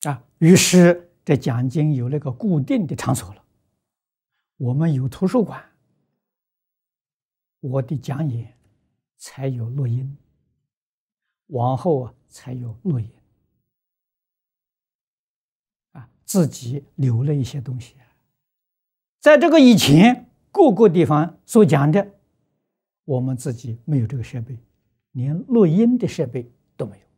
于是这讲经有那个固定的场所了。我们有图书馆，我的讲演才有录音，往后才有录音。自己留了一些东西。在这个以前，各个地方所讲的，我们自己没有这个设备，连录音的设备都没有。